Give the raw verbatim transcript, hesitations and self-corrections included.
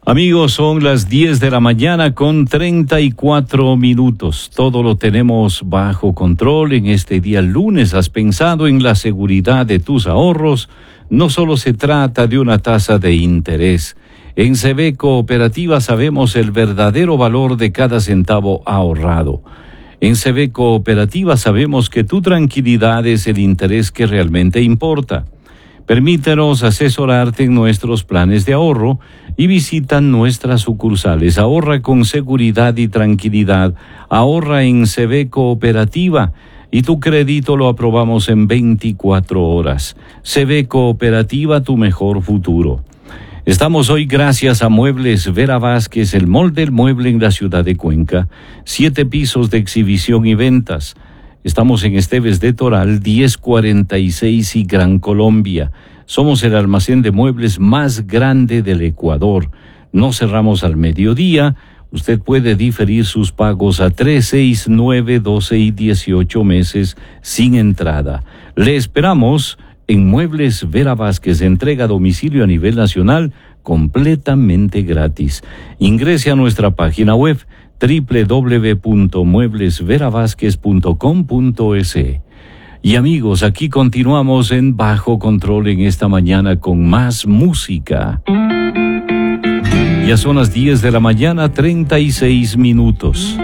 Amigos, son las diez de la mañana con treinta y cuatro minutos. Todo lo tenemos bajo control en este día lunes. ¿Has pensado en la seguridad de tus ahorros? No solo se trata de una tasa de interés. En C B Cooperativa sabemos el verdadero valor de cada centavo ahorrado. En C B Cooperativa sabemos que tu tranquilidad es el interés que realmente importa. Permítenos asesorarte en nuestros planes de ahorro y visita nuestras sucursales. Ahorra con seguridad y tranquilidad. Ahorra en C B Cooperativa y tu crédito lo aprobamos en veinticuatro horas. C B Cooperativa, tu mejor futuro. Estamos hoy gracias a Muebles Vera Vázquez, el mall del mueble en la ciudad de Cuenca. Siete pisos de exhibición y ventas. Estamos en Esteves de Toral, diez cuarenta y seis y Gran Colombia. Somos el almacén de muebles más grande del Ecuador. No cerramos al mediodía. Usted puede diferir sus pagos a tres, seis, nueve, doce y dieciocho meses sin entrada. Le esperamos en Muebles Vera Vázquez. Entrega a domicilio a nivel nacional completamente gratis. Ingrese a nuestra página web doble u doble u doble u punto muebles vera vázquez punto com punto es. Y amigos, aquí continuamos en Bajo Control en esta mañana con más música. Ya son las diez de la mañana, treinta y seis minutos.